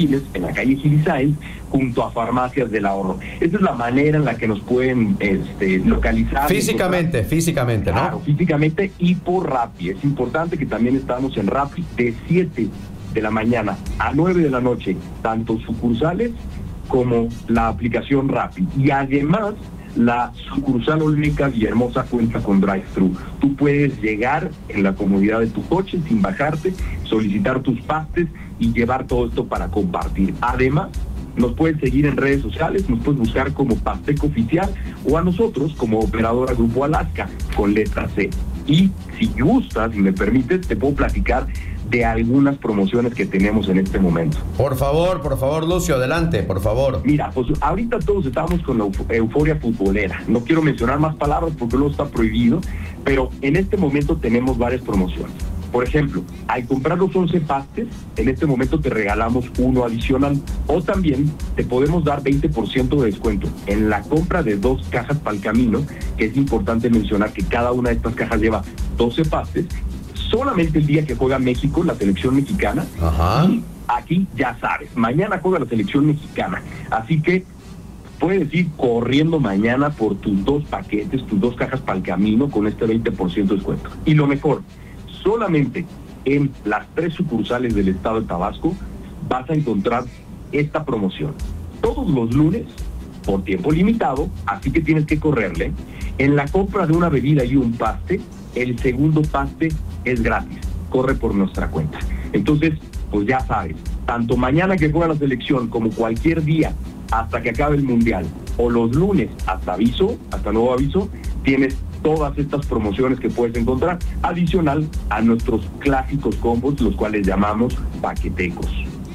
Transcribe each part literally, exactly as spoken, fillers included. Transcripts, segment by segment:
Aquiles, en la calle Gil Sáenz, junto a Farmacias del Ahorro. Esa es la manera en la que nos pueden este, localizar. Físicamente, encontrar. físicamente, ¿no? Claro, físicamente y por Rappi. Es importante que también estamos en Rappi de siete de la mañana a nueve de la noche, tanto sucursales como la aplicación Rappi. Y además, la sucursal Olmeca Villahermosa cuenta con drive-thru. Tú puedes llegar en la comodidad de tu coche sin bajarte, solicitar tus pastes y llevar todo esto para compartir. Además, nos puedes seguir en redes sociales, nos puedes buscar como Pasteco Oficial o a nosotros como operadora Grupo Alaska con letra C. Y si gustas y me permites, te puedo platicar de algunas promociones que tenemos en este momento. Por favor, por favor, Lucio, adelante, por favor. Mira, pues ahorita todos estamos con la euf- euforia futbolera. No quiero mencionar más palabras porque luego está prohibido, pero en este momento tenemos varias promociones. Por ejemplo, al comprar los once pastes, en este momento te regalamos uno adicional. O también te podemos dar veinte por ciento de descuento en la compra de dos cajas para el camino, que es importante mencionar que cada una de estas cajas lleva doce pastes, solamente el día que juega México, la selección mexicana. Ajá. Y aquí ya sabes, mañana juega la selección mexicana. Así que puedes ir corriendo mañana por tus dos paquetes, tus dos cajas para el camino con este veinte por ciento de descuento. Y lo mejor, solamente en las tres sucursales del estado de Tabasco vas a encontrar esta promoción. Todos los lunes, por tiempo limitado, así que tienes que correrle. En la compra de una bebida y un paste, el segundo paste es gratis. Corre por nuestra cuenta. Entonces, pues ya sabes, tanto mañana que juega la selección como cualquier día hasta que acabe el mundial, o los lunes hasta aviso, hasta nuevo aviso, tienes todas estas promociones que puedes encontrar, adicional a nuestros clásicos combos, los cuales llamamos paquetecos.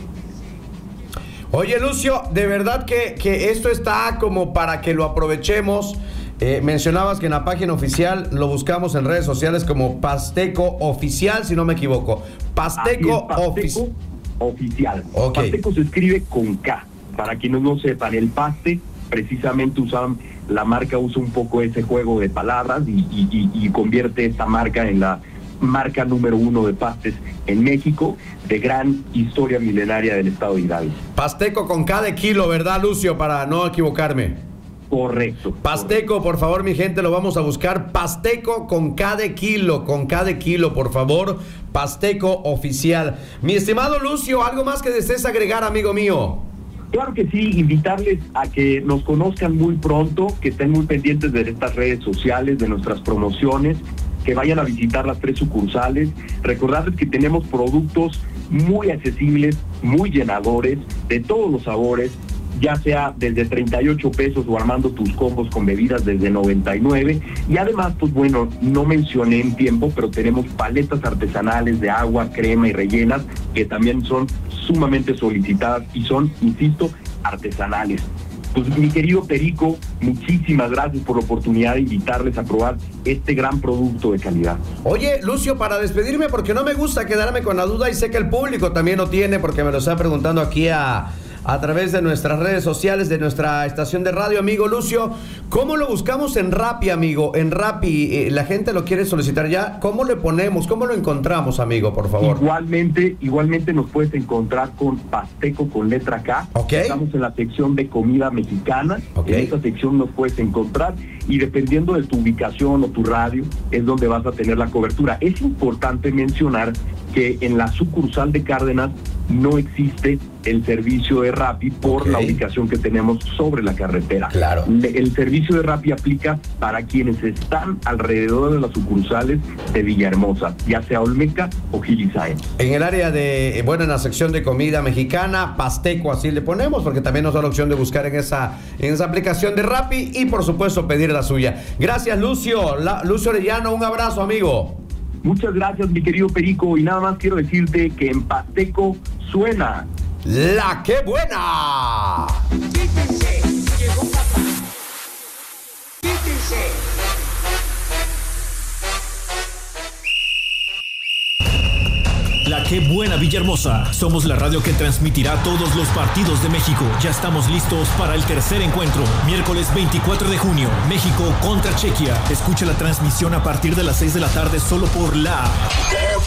Oye, Lucio, de verdad que, que esto está como para que lo aprovechemos. Eh, mencionabas que en la página oficial lo buscamos en redes sociales como Pasteco Oficial, si no me equivoco. Pasteco, Pasteco Ofici- Oficial. Okay. Pasteco se escribe con K. Para quienes no sepan, el paste, precisamente usan, la marca usa un poco ese juego de palabras y, y, y, y convierte esta marca en la marca número uno de pastes en México, de gran historia milenaria del estado de Hidalgo. Pasteco con cada kilo, ¿verdad, Lucio? Para no equivocarme. Correcto. Pasteco, correcto. por favor, mi gente, lo vamos a buscar. Pasteco con cada kilo, con cada kilo, por favor. Pasteco Oficial. Mi estimado Lucio, ¿algo más que desees agregar, amigo mío? Claro que sí, invitarles a que nos conozcan muy pronto, que estén muy pendientes de estas redes sociales, de nuestras promociones, que vayan a visitar las tres sucursales. Recordarles que tenemos productos muy accesibles, muy llenadores, de todos los sabores, ya sea desde treinta y ocho pesos o armando tus combos con bebidas desde noventa y nueve. Y además, pues bueno, no mencioné en tiempo, pero tenemos paletas artesanales de agua, crema y rellenas, que también son sumamente solicitadas y son, insisto, artesanales. Pues mi querido Perico, muchísimas gracias por la oportunidad de invitarles a probar este gran producto de calidad. Oye, Lucio, para despedirme, porque no me gusta quedarme con la duda y sé que el público también lo tiene, porque me lo está preguntando aquí a... a través de nuestras redes sociales, de nuestra estación de radio, amigo Lucio. ¿Cómo lo buscamos en Rappi, amigo? En Rappi, eh, la gente lo quiere solicitar ya. ¿Cómo le ponemos? ¿Cómo lo encontramos, amigo, por favor? Igualmente, igualmente nos puedes encontrar con Pasteco con letra K. Okay. Estamos en la sección de comida mexicana. Okay. En esa sección nos puedes encontrar y dependiendo de tu ubicación o tu radio es donde vas a tener la cobertura. Es importante mencionar que en la sucursal de Cárdenas no existe el servicio de Rappi por Okay. la ubicación que tenemos sobre la carretera. Claro. El servicio de Rappi aplica para quienes están alrededor de las sucursales de Villahermosa, ya sea Olmeca o Gil Sáenz. En el área de, bueno, en la sección de comida mexicana, Pasteco, así le ponemos, porque también nos da la opción de buscar en esa, en esa aplicación de Rappi y, por supuesto, pedir la suya. Gracias, Lucio. La, Lucio Orellano, un abrazo, amigo. Muchas gracias, mi querido Perico, y nada más quiero decirte que en Pasteco suena ¡La qué buena! Quítense, llegó papá. Quítense. La Qué Buena Villahermosa. Somos la radio que transmitirá todos los partidos de México. Ya estamos listos para el tercer encuentro. Miércoles veinticuatro de junio, México contra Chequia. Escucha la transmisión a partir de las seis de la tarde solo por la